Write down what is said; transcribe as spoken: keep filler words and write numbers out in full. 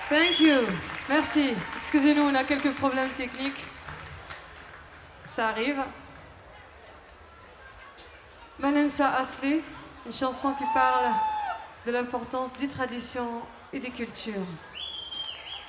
Thank you. Merci. Excusez-nous, on a quelques problèmes techniques. Ça arrive. Manensa Asli, une chanson qui parle de l'importance des traditions et des cultures.